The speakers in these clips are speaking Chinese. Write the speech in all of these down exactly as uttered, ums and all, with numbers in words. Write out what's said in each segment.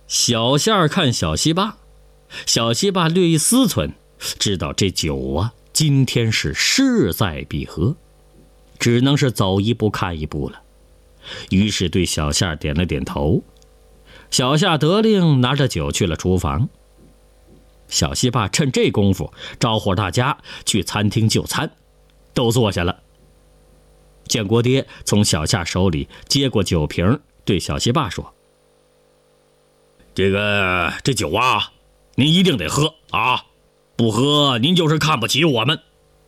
小夏儿看小西坝，小西坝略一思忖，知道这酒啊，今天是势在必喝，只能是走一步看一步了。于是对小夏点了点头。小夏得令，拿着酒去了厨房。小西坝趁这功夫招呼大家去餐厅就餐，都坐下了。建国爹从小夏手里接过酒瓶，对小西坝说：“这个这酒啊，您一定得喝啊，不喝您就是看不起我们。”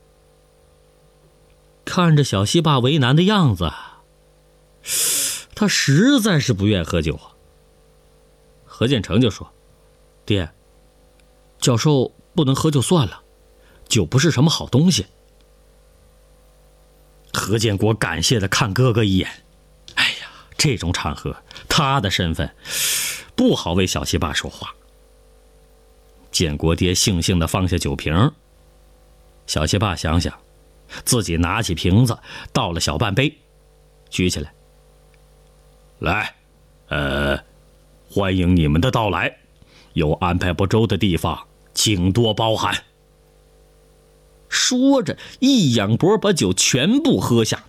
看着小西坝为难的样子，他实在是不愿喝酒啊。何建成就说：“爹，教授不能喝就算了，酒不是什么好东西。”何建国感谢地看哥哥一眼，哎呀，这种场合他的身份不好为小西坝说话。建国爹悻悻地放下酒瓶，小西坝想想，自己拿起瓶子倒了小半杯，举起来，来，呃，欢迎你们的到来，有安排不周的地方，请多包涵。说着，一仰脖把酒全部喝下。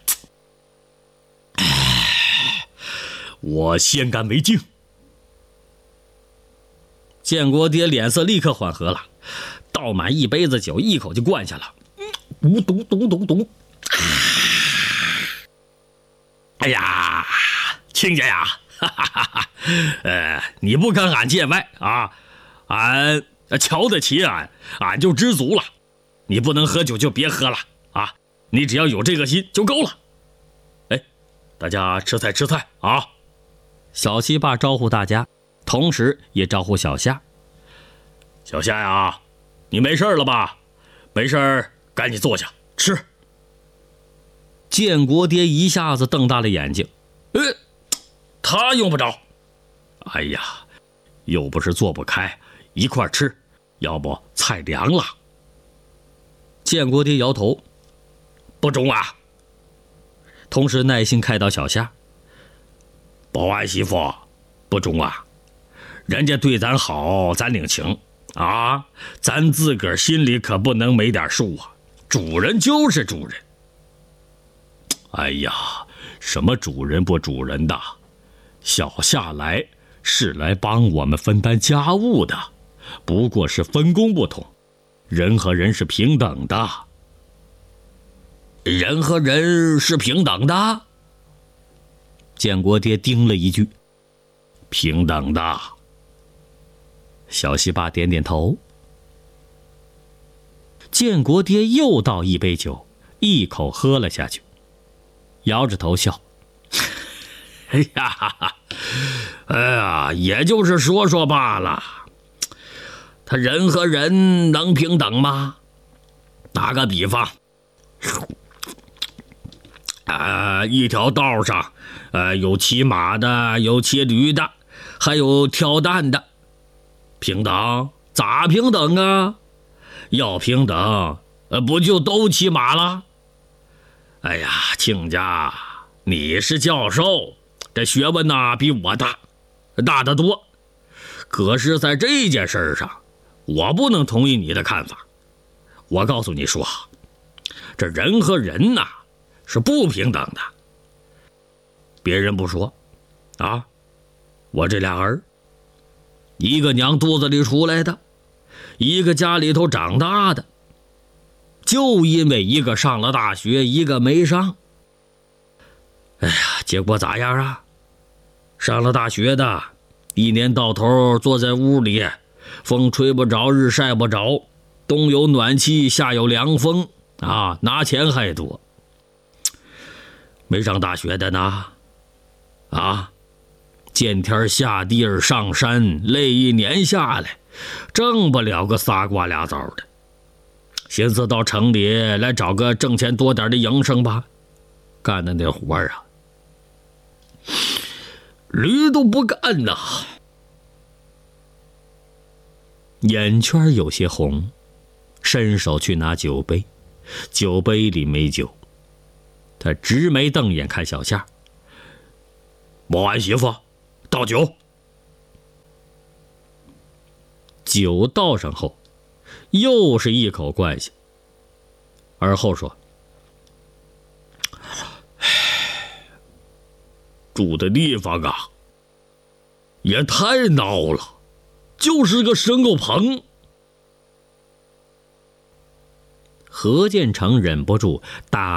我先干为敬。建国爹脸色立刻缓和了，倒满一杯子酒，一口就灌下了。咚咚咚咚咚！哎呀，亲家呀，哈哈哈哈，呃，你不跟俺见外啊，俺瞧得起俺，俺就知足了。你不能喝酒就别喝了啊！你只要有这个心就够了。哎，大家吃菜吃菜啊！小西坝招呼大家，同时也招呼小夏。小夏呀，你没事了吧？没事，赶紧坐下吃。建国爹一下子瞪大了眼睛，呃，他用不着。哎呀，又不是坐不开，一块吃，要不菜凉了。建国爹摇头，不中啊。同时耐心开导小夏，保安媳妇，不中啊，人家对咱好，咱领情啊，咱自个儿心里可不能没点数啊。主人就是主人。哎呀，什么主人不主人的，小夏来是来帮我们分担家务的，不过是分工不同。人和人是平等的。人和人是平等的？建国爹叮了一句。平等的。小西坝点点头。建国爹又倒一杯酒，一口喝了下去，摇着头笑。哎呀哈哈，哎呀，也就是说说罢了。他人和人能平等吗？打个比方，啊、呃，一条道上，呃，有骑马的，有骑驴的，还有挑担的，平等？咋平等啊？要平等，呃，不就都骑马了？哎呀，亲家，你是教授，这学问呐比我大，大得多。可是在这件事上，我不能同意你的看法。我告诉你说，这人和人呐是不平等的。别人不说啊，我这俩儿，一个娘肚子里出来的，一个家里头长大的，就因为一个上了大学，一个没上。哎呀，结果咋样啊？上了大学的一年到头坐在屋里，风吹不着，日晒不着，冬有暖气，夏有凉风啊，拿钱还多。没上大学的呢，啊，见天下地儿上山，累一年下来，挣不了个仨瓜俩枣的，寻思到城里来找个挣钱多点的营生吧，干的那活儿啊，驴都不干呐。眼圈有些红，伸手去拿酒杯，酒杯里没酒。他直眉瞪眼看小夏，保安媳妇，倒酒。 酒倒上后，又是一口灌下，而后说：“住的地方啊，也太孬了，就是个牲口棚。”何建成忍不住大